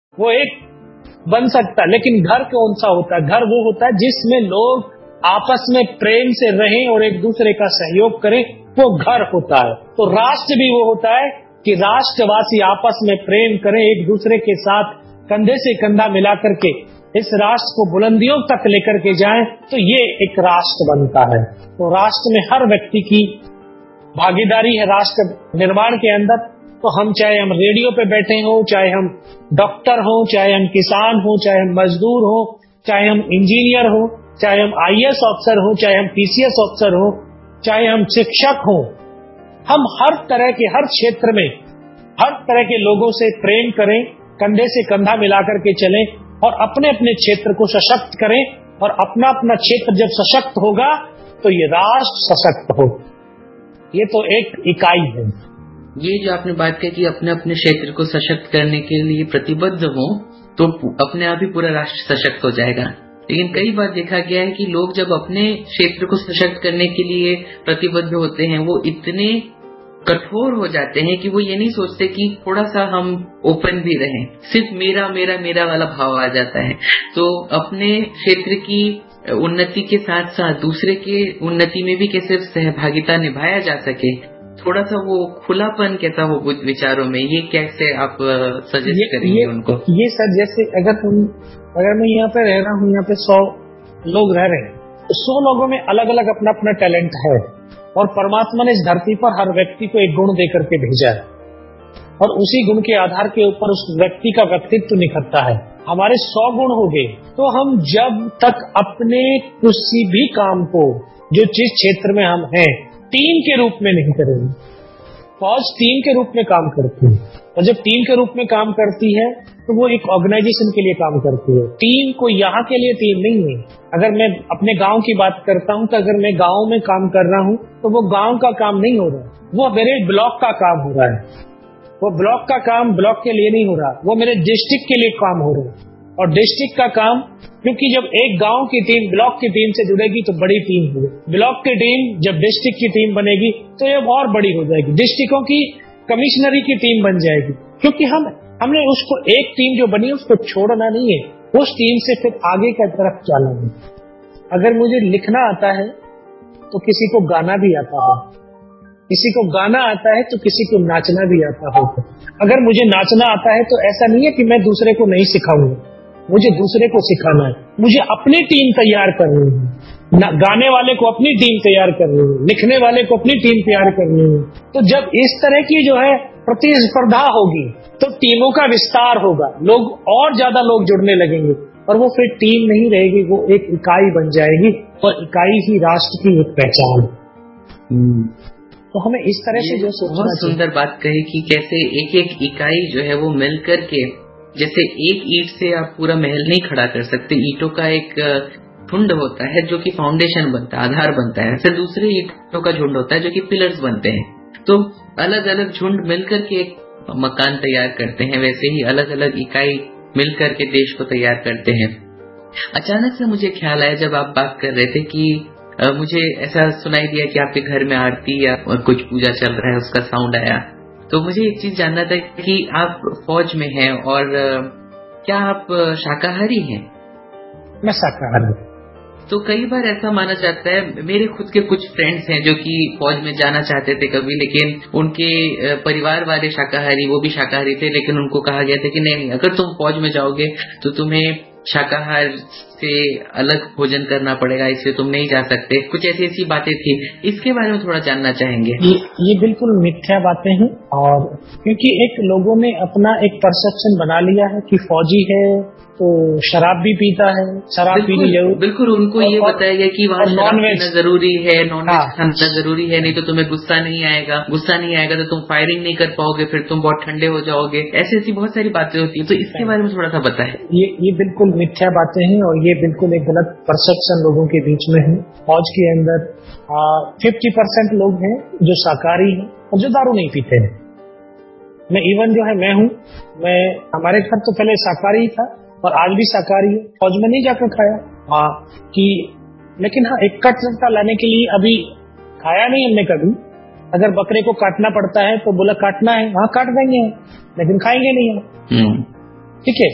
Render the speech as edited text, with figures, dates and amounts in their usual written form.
वो एक बन सकता है, लेकिन घर कौन सा होता है? घर वो होता है जिसमें लोग आपस में प्रेम से रहें और एक दूसरे का सहयोग करें, वो घर होता है। तो राष्ट्र भी वो होता है कि राष्ट्रवासी आपस में प्रेम करें, एक दूसरे के साथ कंधे से कंधा मिलाकर के इस राष्ट्र को बुलंदियों तक लेकर के जाएं, तो ये एक राष्ट्र बनता है। तो राष्ट्र में हर व्यक्ति की भागीदारी है राष्ट्र निर्माण के अंदर। तो हम चाहे हम रेडियो पे बैठे हों, चाहे हम डॉक्टर हों, चाहे हम किसान हों, चाहे हम मजदूर हों, चाहे हम इंजीनियर हों, चाहे हम आईएएस अफसर हों, चाहे हम पीसीएस अफसर हों, चाहे हम शिक्षक हों, हम हर तरह के, हर क्षेत्र में हर तरह के लोगों से प्रेम करें, कंधे से कंधा मिलाकर के चलें और अपने अपने क्षेत्र को सशक्त करें। और अपना अपना क्षेत्र जब सशक्त होगा तो ये राष्ट्र सशक्त हो। ये तो एक इकाई है। ये जो आपने बात कही कि अपने अपने क्षेत्र को सशक्त करने के लिए प्रतिबद्ध हो, तो अपने आप ही पूरा राष्ट्र सशक्त हो जाएगा। लेकिन कई बार देखा गया है कि लोग जब अपने क्षेत्र को सशक्त करने के लिए प्रतिबद्ध होते हैं, वो इतने कठोर हो जाते हैं कि वो ये नहीं सोचते कि थोड़ा सा हम ओपन भी रहें, सिर्फ मेरा मेरा मेरा वाला भाव आ जाता है। तो अपने क्षेत्र की उन्नति के साथ साथ दूसरे के उन्नति में भी कैसे सहभागिता निभाया जा सके, थोड़ा सा वो खुलापन कैसा हो विचारों में, ये कैसे आप सजेस्ट करेंगे उनको? ये सर, जैसे अगर मैं यहाँ पे रह रहा हूँ, यहाँ पे 100 लोग रह रहे हैं, तो 100 लोगों में अलग अलग अपना अपना टैलेंट है और परमात्मा ने इस धरती पर हर व्यक्ति को एक गुण दे करके भेजा है और उसी गुण के आधार के ऊपर उस व्यक्ति का व्यक्तित्व निखरता है। हमारे 100 गुण हो गए तो हम जब तक अपने किसी भी काम को, जो जिस क्षेत्र में हम हैं, टीम के रूप में नहीं करेंगे। फौज टीम के रूप में काम करती है और जब टीम के रूप में काम करती है तो वो एक ऑर्गेनाइजेशन के लिए काम करती है। टीम को यहाँ के लिए टीम नहीं है। अगर मैं अपने गांव की बात करता हूँ तो अगर मैं गांव में काम कर रहा हूँ तो वो गांव का काम नहीं हो रहा, वो मेरे ब्लॉक का काम हो रहा है। वो ब्लॉक का काम ब्लॉक के लिए नहीं हो रहा, वो मेरे डिस्ट्रिक्ट के लिए काम हो रहा है। और डिस्ट्रिक्ट का काम, क्योंकि जब एक गांव की टीम ब्लॉक की टीम से जुड़ेगी तो बड़ी टीम होगी, ब्लॉक की टीम जब डिस्ट्रिक्ट की टीम बनेगी तो ये और बड़ी हो जाएगी, डिस्ट्रिक्टों की कमिश्नरी की टीम बन जाएगी। क्योंकि हमने उसको एक टीम जो बनी उसको छोड़ना नहीं है, उस टीम से फिर आगे की तरफ चलना है। अगर मुझे लिखना आता है तो किसी को गाना भी आता है, किसी को गाना आता है तो किसी को नाचना भी आता होगा। अगर मुझे नाचना आता है तो ऐसा नहीं है कि मैं दूसरे को नहीं सिखाऊंगा, मुझे दूसरे को सिखाना है। मुझे अपनी टीम तैयार करनी है, गाने वाले को अपनी टीम तैयार करनी है, लिखने वाले को अपनी टीम तैयार करनी है। तो जब इस तरह की जो है प्रतिस्पर्धा होगी तो टीमों का विस्तार होगा, लोग और ज्यादा लोग जुड़ने लगेंगे और वो फिर टीम नहीं रहेगी, वो एक इकाई बन जाएगी और इकाई ही राष्ट्र की एक पहचान है। तो हमें इस तरह से जो सोचना बहुत सुंदर बात कही कि कैसे एक एक इकाई जो है वो मिलकर के, जैसे एक ईंट से आप पूरा महल नहीं खड़ा कर सकते, ईंटों का एक झुंड होता है जो कि फाउंडेशन बनता है, आधार बनता है, फिर दूसरे ईंटों का झुंड होता है जो कि पिलर्स बनते हैं। तो अलग अलग झुंड मिलकर के एक मकान तैयार करते हैं, वैसे ही अलग अलग इकाई मिलकर के देश को तैयार करते हैं। अचानक से मुझे ख्याल आया जब आप बात कर रहे थे कि मुझे ऐसा सुनाई दिया कि आपके घर में आरती या कुछ पूजा चल रहा है, उसका साउंड आया। तो मुझे एक चीज जानना था कि आप फौज में हैं और क्या आप शाकाहारी हैं? मैं शाकाहारी। तो कई बार ऐसा माना जाता है, मेरे खुद के कुछ फ्रेंड्स हैं जो कि फौज में जाना चाहते थे कभी, लेकिन उनके परिवार वाले शाकाहारी, वो भी शाकाहारी थे, लेकिन उनको कहा गया था कि नहीं, अगर तुम फौज में जाओगे तो तुम्हें शाकाहार से अलग भोजन करना पड़ेगा, इसलिए तुम नहीं जा सकते। कुछ ऐसी बातें थी, इसके बारे में थोड़ा जानना चाहेंगे। ये बिल्कुल मिथ्या बातें हैं, और क्योंकि एक लोगों ने अपना एक परसेप्शन बना लिया है कि फौजी है तो शराब भी पीता है, शराब पीनी जरूर, बिल्कुल उनको ये बताया गया कि वहाँ शराब पीना जरूरी है, नॉनवेज खाना जरूरी है, नहीं तो तुम्हें गुस्सा नहीं आएगा तो तुम फायरिंग नहीं कर पाओगे, फिर तुम बहुत ठंडे हो जाओगे, ऐसी बहुत सारी बातें होती है। तो इसके बारे में थोड़ा सा बताएं। ये बिल्कुल मिथ्या बातें हैं और ये बिल्कुल एक गलत परसेप्शन लोगों के बीच में है। फौज के अंदर 50% लोग हैं जो शाकाहारी हैं और जो दारू नहीं पीते हैं। मैं इवन जो है मैं हूँ, मैं हमारे घर तो पहले शाकाहारी ही था और आज भी शाकाहारी है, फौज में नहीं जाकर खाया लेकिन हाँ, एक कट्टरता लाने के लिए अभी खाया नहीं हमने कभी। अगर बकरे को काटना पड़ता है तो बोला काटना है, हाँ काट देंगे, लेकिन खाएंगे नहीं हम। ठीक है,